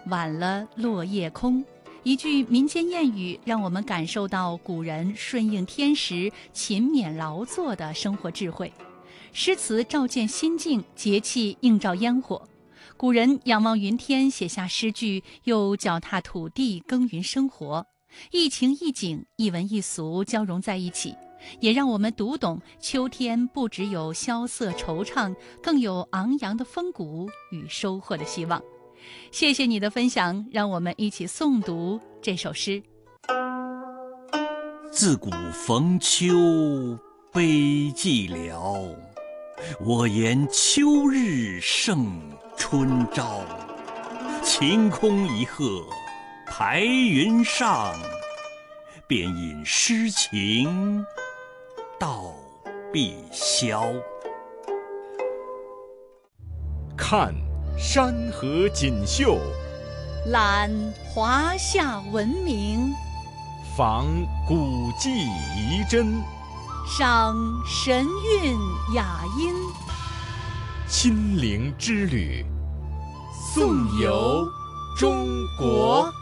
晚了落叶空。一句民间谚语让我们感受到古人顺应天时、勤勉劳作的生活智慧。诗词照见心境，节气映照烟火。古人仰望云天写下诗句，又脚踏土地耕耘生活，一情一景，一文一俗交融在一起，也让我们读懂秋天不只有萧瑟惆怅，更有昂扬的风骨与收获的希望。谢谢你的分享，让我们一起诵读这首诗。 自古逢秋悲寂寥，我言秋日胜春朝。晴空一鹤排云上，便引诗情到碧霄。 看山河锦绣， 览华夏文明， 访古迹遗珍， 赏神韵雅音， 亲临之旅，颂游中国。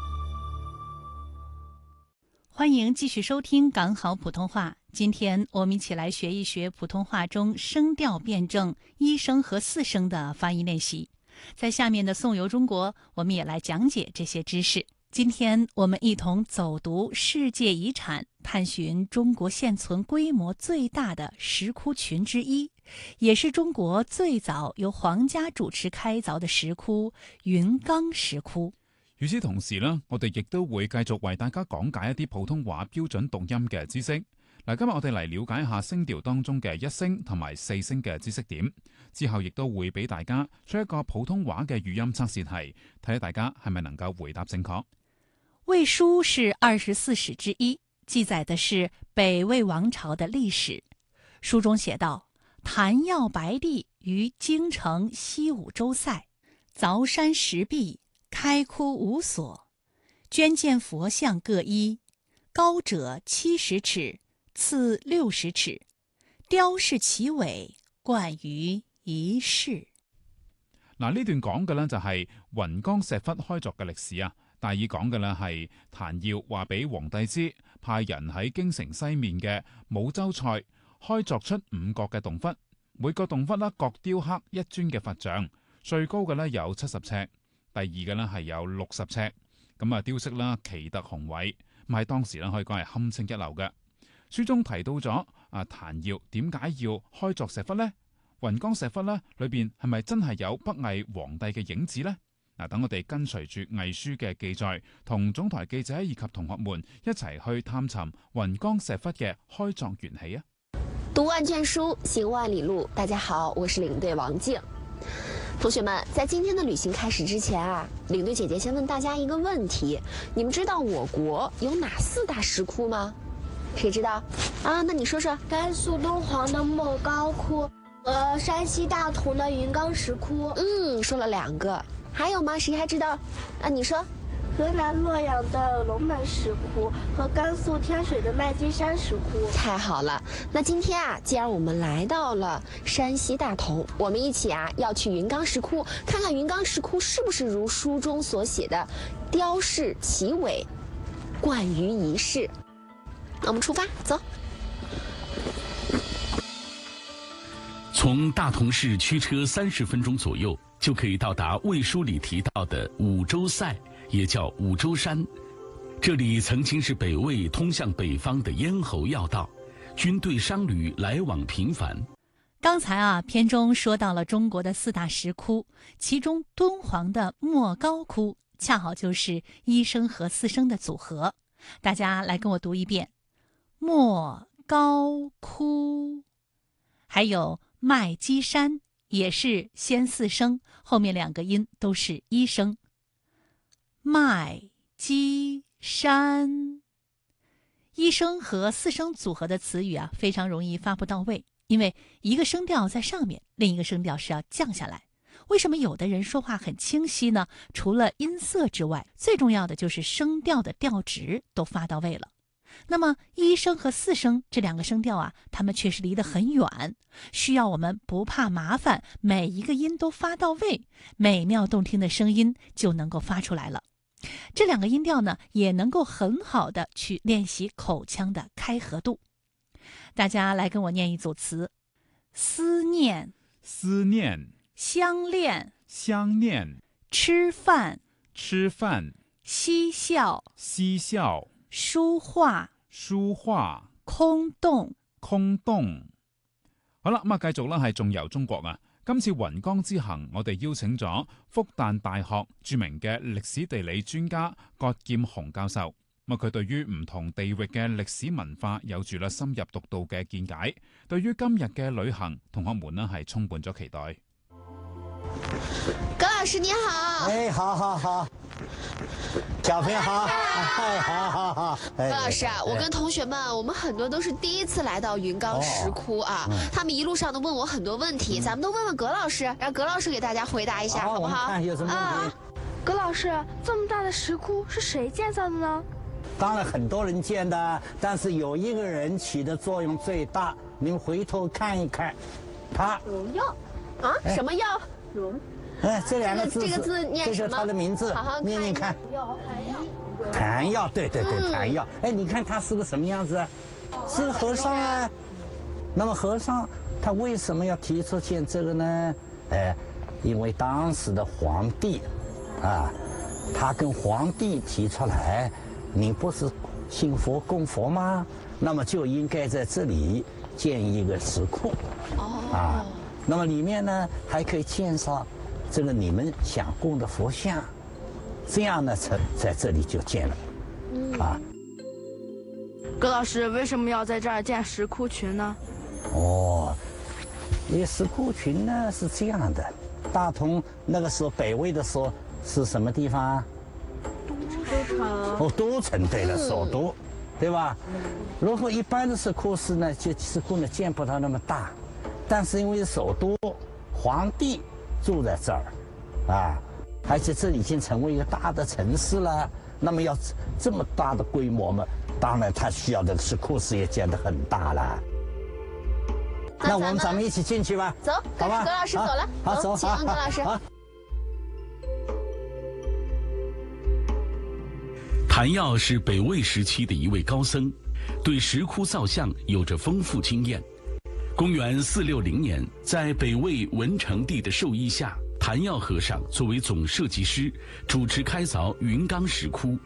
欢迎继续收听港好普通话。今天我们一起来学一学普通话中声调辩证一声和四声的发音练习。在下面的颂游中国，我们也来讲解这些知识。今天我们一同走读世界遗产，探寻中国现存规模最大的石窟群之一，也是中國最早由皇家主持開鑿的石窟雲岡石窟。 與此同時呢，我哋亦都會繼續為大家講解一啲普通話標準讀音嘅知識。嗱，今日我哋嚟了解一下聲調當中嘅一聲同埋四聲嘅知識點，之後亦都會俾大家出一個普通話嘅語音測試題，睇下大家係咪能夠回答正確。 魏書是24史之一，記載的是北魏王朝的歷史。書中寫道：譚耀白帝於京城西五洲塞，鑿山石壁，開窟5所，捐建佛像各一，高者70尺，次60尺，雕飾其尾，冠於一室。 嗱，呢段講嘅呢就係雲岡石窟開鑿嘅歷史啊。大意講嘅呢係譚耀話俾皇帝知，派人喺京城西面嘅武州塞開鑿出5個嘅洞窟，每個洞窟呢各雕刻一尊嘅佛像，最高嘅呢有70尺，第二嘅呢係有60尺，咁啊雕飾啦奇特雄偉，咁喺當時呢可以講係堪稱一流嘅。書中提到咗譚耀點解要開鑿石窟呢？雲岡石窟呢裏邊係咪真係有北魏皇帝嘅影子呢？等我哋跟隨住魏書嘅記載，同總台記者以及同學們一齊去探尋雲岡石窟嘅開鑿緣起啊！ 讀萬卷書，行萬里路。大家好，我是領隊王靜。同學們，在今天的旅行開始之前領隊姐姐先問大家一個問題：你們知道我國有哪4大石窟嗎？誰知道啊？那你說說。 甘肅敦煌的莫高窟和山西大同的雲岡石窟。 說了2個。還有嗎？誰還知道？你說。 河南洛陽的龍門石窟和甘肅天水的麥積山石窟。 太好了，那今天既然我們來到了山西大同，我們一起要去雲岡石窟，看看雲岡石窟是不是如書中所寫的雕飾其尾，冠於一室。那我們出發，走。 從大同市驅車30分鐘左右，就可以到達魏書裡提到的五洲塞，也叫五洲山。這裡曾經是北魏通向北方的咽喉要道，軍隊商旅來往頻繁。 剛才篇中說到了中國的4大石窟，其中敦煌的莫高窟恰好就是一聲和四聲的組合。大家來跟我讀一遍：莫高窟。還有麥積山也是先4聲，後面2個音都是一聲。麥積山，一聲和4聲組合的詞語非常容易發不到位，因為一個聲調在上面，另一個聲調是要降下來。為什麼有的人說話很清晰呢？除了音色之外，最重要的就是聲調的調值都發到位了。 那么一声和四声这两个声调啊，它们却是离得很远，需要我们不怕麻烦，每一个音都发到位，美妙动听的声音就能够发出来了。这两个音调呢，也能够很好的去练习口腔的开合度。大家来跟我念一组词：思念、 思念、 相恋、 相恋、 吃饭、 吃饭、 嬉笑、 嬉笑、 书畫、 書畫、 空洞、 空洞。好啦，咁啊，繼續啦，係仲由中國啊。今次雲岡之行，我哋邀請咗復旦大學著名嘅歷史地理專家葛劍雄教授。咁佢對於唔同地域嘅歷史文化有住啦深入獨到嘅見解，對於今日嘅旅行，同學們呢係充滿咗期待。 葛老師你好。 哎，好，小朋友好，好。 葛老師啊，我跟同學們，我們很多都是第一次來到雲岡石窟啊，他們一路上都問我很多問題，咱們都問問葛老師，讓葛老師給大家回答一下，好不好？ 看有什麼問題？ 葛老師，這麼大的石窟是誰建造的呢？ 當然很多人建的，但是有一個人起的作用最大，你們回頭看一看，他榮耀啊，什麼耀？榮。 哎，這兩個字， 這個字念什麼？ 這是他的名字， 好好念念看。譚耀，對，譚耀。哎，你看他是個什麼樣子啊？是個和尚啊。那麼和尚他為什麼要提出建這個呢？因為當時的皇帝啊，他跟皇帝提出來，你不是信佛供佛嗎？那麼就應該在這裡建一個石窟。啊，那麼裡面呢還可以介紹這個你們想供的佛像，這樣呢在這裡就建了。啊， 葛老師為什麼要在這兒建石窟群呢？ 因為石窟群呢是這樣的，大同那個時候北魏的時候是什麼地方？都城。都城，對了，首都，對吧？如果一般的石窟寺呢，就石窟呢建不到那麼大，但是因為首都皇帝住在這兒，啊，而且這已經成為一個大的城市了，那麼要這麼大的規模嘛，當然它需要的石窟寺也建得很大了。那咱們一起進去吧。 走，好吧。葛老師走了。 好，走， 請問葛老師。 譚耀是北魏時期的一位高僧，對石窟造像有着豐富經驗。公元460年，在北魏文成帝的授意下，譚耀和尚作為總設計師，主持開鑿雲岡石窟。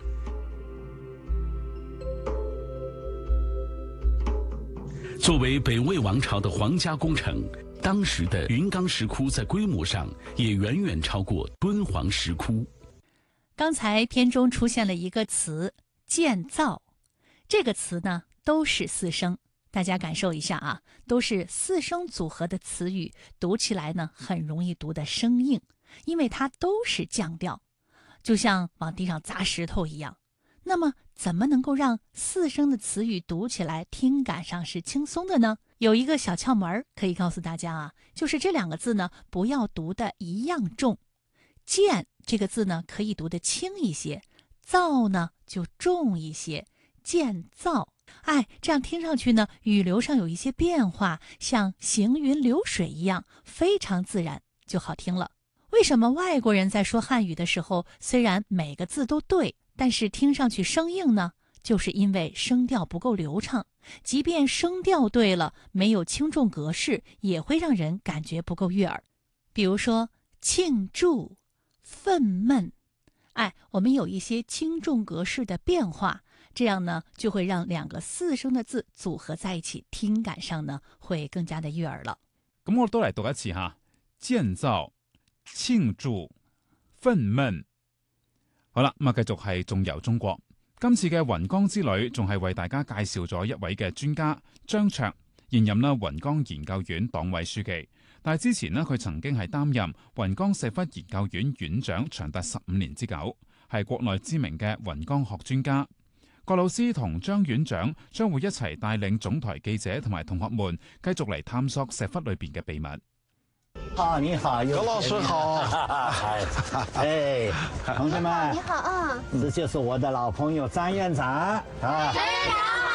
作為北魏王朝的皇家工程，當時的雲岡石窟在規模上也遠遠超過敦煌石窟。 剛才片中出現了一個詞“建造”，這個詞呢都是四聲，大家感受一下啊，都是四聲組合的詞語，讀起來呢很容易讀得生硬，因為它都是降調，就像往地上砸石頭一樣。那麼怎麼能夠讓四聲的詞語讀起來聽感上是輕鬆的呢？有一個小竅門可以告訴大家啊，就是這兩個字呢不要讀得一樣重。建這個字呢可以讀得輕一些，造呢就重一些，建造。哎，這樣聽上去呢語流上有一些變化，像行雲流水一樣，非常自然，就好聽了。為什麼外國人在說漢語的時候，雖然每個字都對，但是聽上去生硬呢？就是因為聲調不夠流暢，即便聲調對了，沒有輕重格式，也會讓人感覺不夠悅耳。比如說慶祝、憤懣，哎，我們有一些輕重格式的變化，這樣呢就會讓兩個四聲的字組合在一起，聽感上呢會更加的悅耳了。 咁我都嚟讀一次哈，建造、慶祝、憤懣。好啦，咁啊繼續係仲由中國。今次嘅雲岡之旅仲係為大家介紹咗一位嘅專家張卓，現任啦雲岡研究院黨委書記。但係之前呢，佢曾經係擔任雲岡石窟研究院院長長達15年之久，係國內知名嘅雲岡學專家。郭老師同張院長將會一齊帶領總台記者同埋同學們繼續嚟探索石窟裏邊嘅秘密。 好，你好， 葛老師好。 哎，同學們， 你好啊， 這就是我的老朋友張院長啊。 張院長。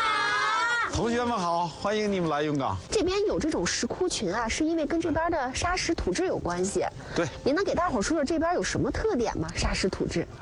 同学们好，欢迎你们来云冈。 这边有这种石窟群啊，是因为跟这边的沙石土质有关系。 对， 您能给大伙说说这边有什么特点吗？沙石土质？